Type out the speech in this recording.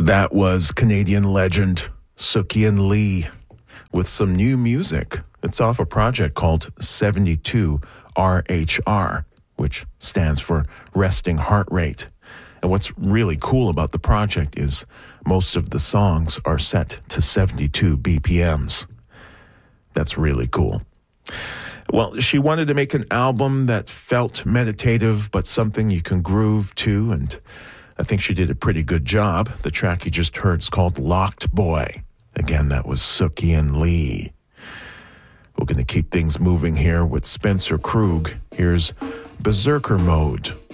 That was Canadian legend Sukhian Lee with some new music. It's off a project called 72 RHR, which stands for Resting Heart Rate. And what's really cool about the project is most of the songs are set to 72 BPMs. That's really cool. Well, she wanted to make an album that felt meditative, but something you can groove to, and I think she did a pretty good job. The track you just heard is called Locked Boy. Again, that was Sukhian Lee. We're going to keep things moving here with Spencer Krug. Here's Berserker Mode.